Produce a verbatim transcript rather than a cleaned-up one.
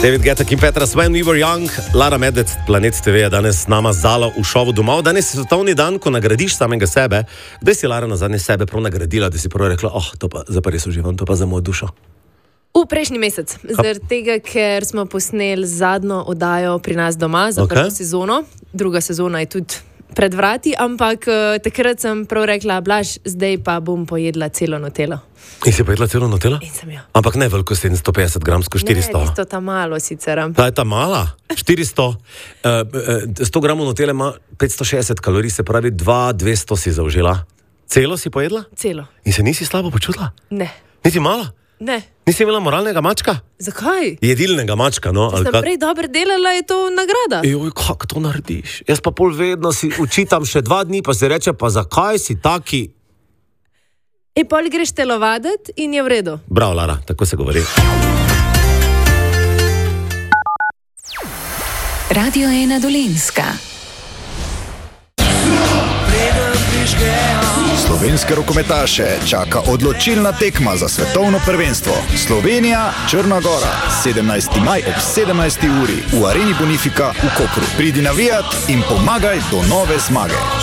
David Guetta, Kim Petras, When We Were Young, Lara Medved, Planet T V je danes z nama Zala v šovu Domov. Danes je svetovni dan, ko nagradiš samega sebe. Kdaj si Lara nazadnje sebe prav nagradila, da si prav rekla, oh, to pa za pa res uživam, to pa za mojo dušo? V prejšnji mesec, zaradi tega, ker smo posneli zadnjo oddajo pri nas doma za okay. prvo sezono. Druga sezona je tudi pred vrati, ampak uh, takrat sem prav rekla, Blaž, zdaj pa bom pojedla celo nutelo. In si pojedla celo nutelo? In sem jo. Ampak ne veliko sedemsto petdeset gramsko, štiristo. Ne, tisto ta malo sicer. Ta je ta mala? štiristo. Uh, uh, sto gramov nutele ima petsto šestdeset kalorij, se pravi dva dvesto si zaužila. Celo si pojedla? Celo. In se nisi slabo počutila? Ne. Nisi mala? Ne. Nisi imela moralnega mačka? Zakaj? Jedilnega mačka, no. Če sem prej dobro delala, je to nagrada. Joj, kako to narediš? Jaz pa pol vedno si učitam še dva dni, pa se reče, pa zakaj si taki? E, pol greš telovaditi in je v redu. Bravo, Lara, tako se govori. Radio ena Dolenjska. Slovenske rokometaše čaka odločilna tekma za svetovno prvenstvo. Slovenija, Črna Gora, sedemnajsti maj ob sedemnajsti uri v Areni Bonifika v Kopru. Pridi navijat in pomagaj do nove zmage.